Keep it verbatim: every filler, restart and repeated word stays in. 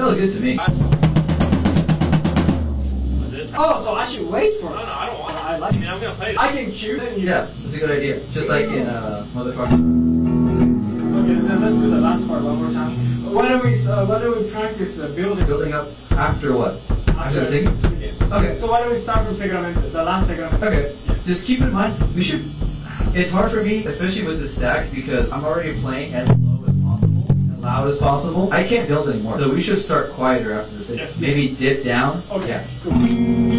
Felt good to me. I, Oh, so I should wait for it. no, no, I don't want it. I like I mean, I'm gonna play it. I can cue it. Yeah, that's a good idea. Just like in uh, motherfucker. Okay, then let's do the last part one more time. Why don't we uh, why don't we practice uh, building Building up after what? After the singing? singing. Okay. So why don't we start from Segramento, the last Segramento? Okay. Just keep in mind, we should. It's hard for me, especially with the stack, because I'm already playing as low as possible and loud as possible. I can't build anymore, so we should start quieter after the singing. Yes. Maybe dip down. Okay, Yeah. cool.